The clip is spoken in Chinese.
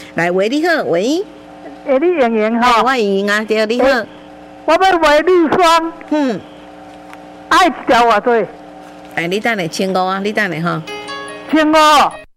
来，喂，你好，喂， 你莹莹吼， 我莹莹啊，对，你好， 我要买绿霜，爱一条偌济？ 你等下15啊，你等下哈 15。